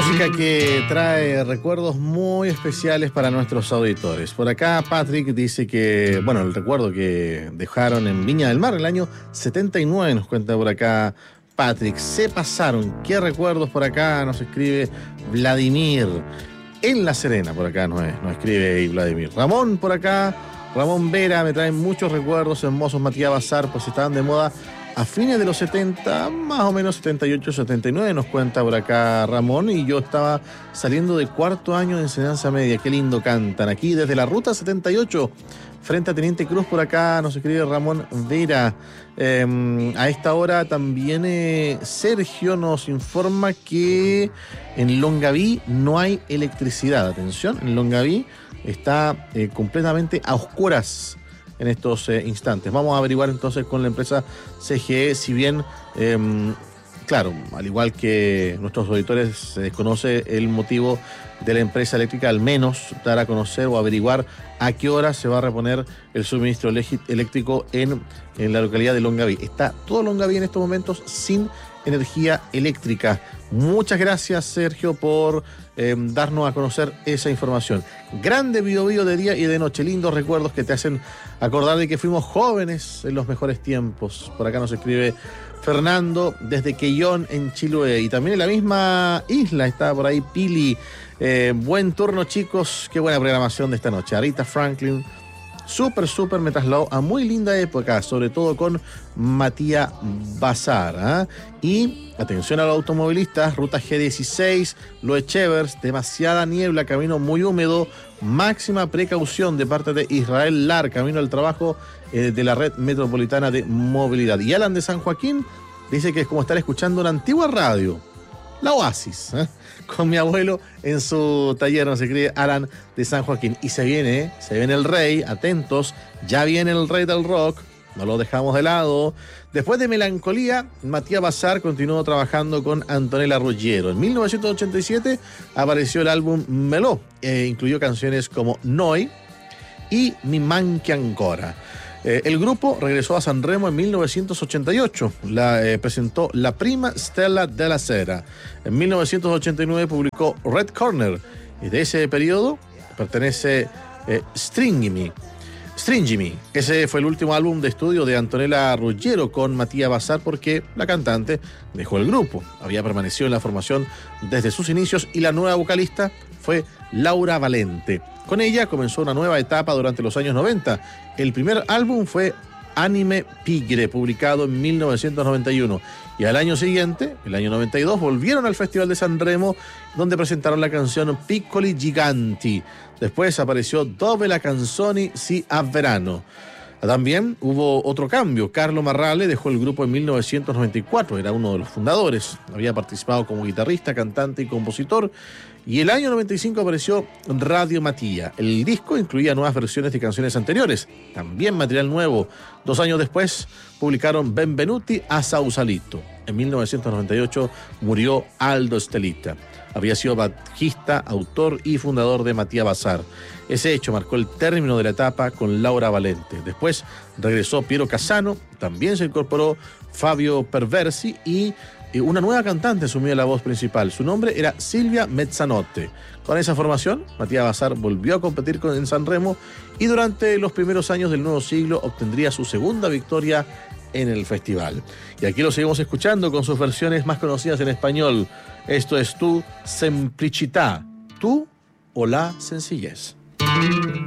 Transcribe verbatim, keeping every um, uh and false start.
Música que trae recuerdos muy especiales para nuestros auditores. Por acá Patrick dice que, bueno, el recuerdo que dejaron en Viña del Mar el año setenta y nueve, nos cuenta por acá Patrick. Se pasaron, qué recuerdos por acá, nos escribe Vladimir. En La Serena, por acá nos, nos escribe Vladimir. Ramón por acá, Ramón Vera, me traen muchos recuerdos hermosos. Matías Bazar, pues estaban de moda a fines de los setenta, más o menos setenta y ocho, setenta y nueve, nos cuenta por acá Ramón, y yo estaba saliendo de cuarto año de enseñanza media. Qué lindo cantan aquí desde la ruta setenta y ocho, frente a Teniente Cruz. Por acá nos escribe Ramón Vera. Eh, a esta hora también eh, Sergio nos informa que en Longaví no hay electricidad. Atención, en Longaví está eh, completamente a oscuras en estos eh, instantes. Vamos a averiguar entonces con la empresa C G E, si bien, eh, claro, al igual que nuestros auditores, se desconoce el motivo de la empresa eléctrica, al menos dar a conocer o averiguar a qué hora se va a reponer el suministro eléctrico en, en la localidad de Longaví. Está todo Longaví en estos momentos sin energía eléctrica. Muchas gracias, Sergio, por eh, darnos a conocer esa información. Grande Biobío de día y de noche, lindos recuerdos que te hacen acordar de que fuimos jóvenes en los mejores tiempos. Por acá nos escribe Fernando desde Quellón, en Chiloé, y también en la misma isla está por ahí Pili. Eh, buen turno, chicos, qué buena programación de esta noche. Arita Franklin, súper, súper, me trasladó a muy linda época, sobre todo con Matías Bazar, ¿eh? Y atención a los automovilistas, ruta G dieciséis, Loe Chevers, demasiada niebla, camino muy húmedo, máxima precaución de parte de Israel Lar, camino al trabajo eh, de la red metropolitana de movilidad. Y Alan de San Joaquín dice que es como estar escuchando una antigua radio, la Oasis, ¿eh? Con mi abuelo en su taller, nos escribe Alan de San Joaquín. Y se viene, se viene el rey, atentos, ya viene el rey del rock, no lo dejamos de lado. Después de Melancolía, Matías Bazar continuó trabajando con Antonella Ruggiero. En mil novecientos ochenta y siete apareció el álbum Meló, e incluyó canciones como Noi y Mi manchi ancora. Eh, el grupo regresó a Sanremo en mil novecientos ochenta y ocho, la, eh, presentó La prima Stella della Sera. En mil novecientos ochenta y nueve publicó Red Corner, y de ese periodo pertenece eh, Stringimi. Stringimi, ese fue el último álbum de estudio de Antonella Ruggiero con Matías Bazar, porque la cantante dejó el grupo. Había permanecido en la formación desde sus inicios, y la nueva vocalista fue Laura Valente. Con ella comenzó una nueva etapa durante los años noventa. El primer álbum fue Anime Pigre, publicado en mil novecientos noventa y uno. Y al año siguiente, el año noventa y dos, volvieron al Festival de Sanremo, donde presentaron la canción Piccoli Giganti. Después apareció Dove la canzoni si a verano. También hubo otro cambio. Carlo Marrale dejó el grupo en mil novecientos noventa y cuatro, era uno de los fundadores. Había participado como guitarrista, cantante y compositor. Y el año noventa y cinco apareció Radio Mattia. El disco incluía nuevas versiones de canciones anteriores, también material nuevo. Dos años después publicaron Benvenuti a Sausalito. En mil novecientos noventa y ocho murió Aldo Stellita. Había sido bajista, autor y fundador de Matías Bazar. Ese hecho marcó el término de la etapa con Laura Valente. Después regresó Piero Casano, también se incorporó Fabio Perversi, y una nueva cantante asumió la voz principal. Su nombre era Silvia Mezzanotte. Con esa formación, Matías Bazar volvió a competir con, en Sanremo, y durante los primeros años del nuevo siglo obtendría su segunda victoria en el festival. Y aquí lo seguimos escuchando con sus versiones más conocidas en español. Esto es Tu Semplicità, tú o la sencillez.